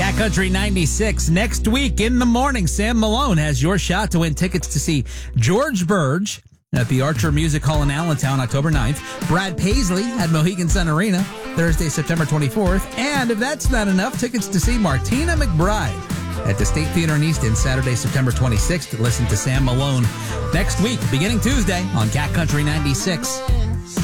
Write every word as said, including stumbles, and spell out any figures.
Cat Country ninety-six. Next week in the morning, Sam Malone has your shot to win tickets to see George Burge at the Archer Music Hall in Allentown, October ninth. Brad Paisley at Mohegan Sun Arena, Thursday, September twenty-fourth. And if that's not enough, tickets to see Martina McBride at the State Theater in Easton, Saturday, September twenty-sixth. To listen to Sam Malone next week, beginning Tuesday on Cat Country ninety-six.